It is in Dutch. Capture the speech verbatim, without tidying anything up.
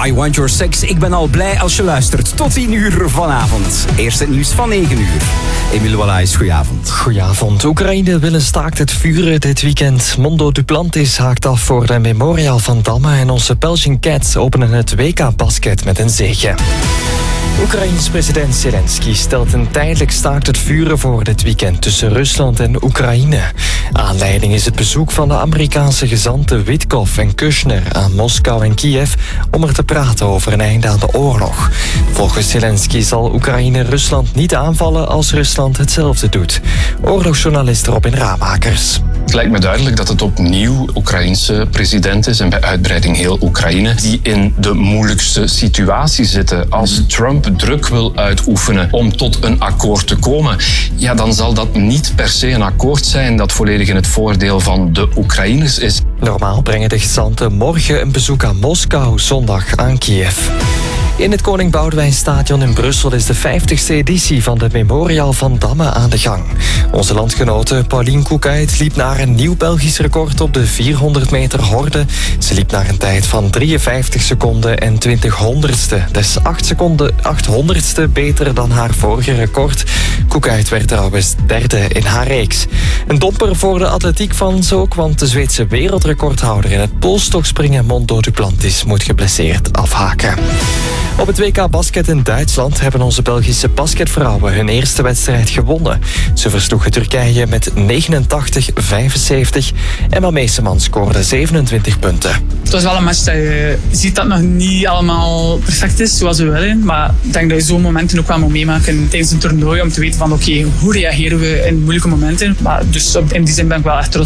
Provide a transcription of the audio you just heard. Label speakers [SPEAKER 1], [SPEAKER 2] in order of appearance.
[SPEAKER 1] I Want Your Sex. Ik ben al blij als je luistert. Tot tien uur vanavond. Eerst het nieuws van negen uur. Emile Wallaes, goedenavond.
[SPEAKER 2] Goedenavond. Oekraïne wil een staakt het vuren dit weekend. Mondo Duplantis haakt af voor de Memorial van Damme en onze Belgian Cats openen het W K-basket met een zege. Oekraïns president Zelensky stelt een tijdelijk staakt het vuren voor dit weekend tussen Rusland en Oekraïne. Aanleiding is het bezoek van de Amerikaanse gezanten Witkoff en Kushner aan Moskou en Kiev om er te praten over een einde aan de oorlog. Volgens Zelensky zal Oekraïne Rusland niet aanvallen als Rusland hetzelfde doet. Oorlogsjournalist Robin Ramakers.
[SPEAKER 3] Het lijkt me duidelijk dat het opnieuw Oekraïense president is en bij uitbreiding heel Oekraïne die in de moeilijkste situatie zitten. Als Trump druk wil uitoefenen om tot een akkoord te komen, ja, dan zal dat niet per se een akkoord zijn dat volledig in het voordeel van de Oekraïners is.
[SPEAKER 2] Normaal brengen de gezanten morgen een bezoek aan Moskou, zondag aan Kiev. In het Koning Boudewijnstadion in Brussel is de vijftigste editie van de Memorial van Damme aan de gang. Onze landgenote Pauline Koekuyt liep naar een nieuw Belgisch record op de vierhonderd meter horde. Ze liep naar een tijd van drieënvijftig seconden en twintig honderdste. Dus acht seconden, acht honderdste beter dan haar vorige record. Koekuyt werd trouwens derde in haar reeks. Een domper voor de atletiek fans ook, want de Zweedse wereldrecordhouder in het poolstokspringen Mondo Duplantis moet geblesseerd afhaken. Op het W K basket in Duitsland hebben onze Belgische basketvrouwen hun eerste wedstrijd gewonnen. Ze versloegen Turkije met negenentachtig vijfenzeventig. Emma Meeseman scoorde zevenentwintig punten.
[SPEAKER 4] Het was wel een match dat je ziet dat het nog niet allemaal perfect is zoals we willen. Maar ik denk dat je zo'n momenten ook wel moet meemaken tijdens een toernooi om te weten van oké, okay, hoe reageren we in moeilijke momenten. Maar dus in die zin ben ik wel echt trots